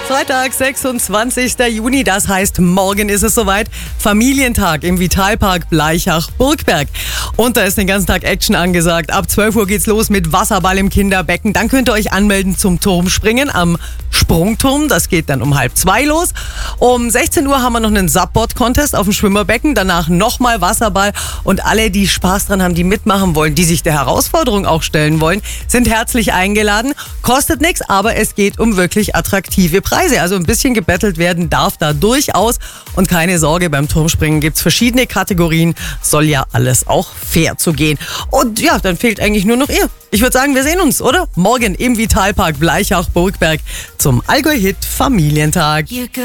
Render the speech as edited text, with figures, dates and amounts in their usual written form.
Freitag, 26. Juni, das heißt, morgen ist es soweit. Familientag im Vitalpark Blaichach-Burgberg. Und da ist den ganzen Tag Action angesagt. Ab 12 Uhr geht's los mit Wasserball im Kinderbecken. Dann könnt ihr euch anmelden zum Turmspringen am Sprungturm. Das geht dann um 1:30 los. Um 16 Uhr haben wir noch einen Subboard-Contest auf dem Schwimmerbecken. Danach nochmal Wasserball. Und alle, die Spaß dran haben, die mitmachen wollen, die sich der Herausforderung auch stellen wollen, sind herzlich eingeladen. Kostet nichts, aber es geht um wirklich attraktive Preise. Also ein bisschen gebettelt werden darf da durchaus. Und keine Sorge, beim Turmspringen gibt's verschiedene Kategorien. Soll ja alles auch fair zu gehen. Und ja, dann fehlt eigentlich nur noch ihr. Ich würde sagen, wir sehen uns, oder? Morgen im Vitalpark Blaichach-Burgberg zum Allgäu-Hit Familientag.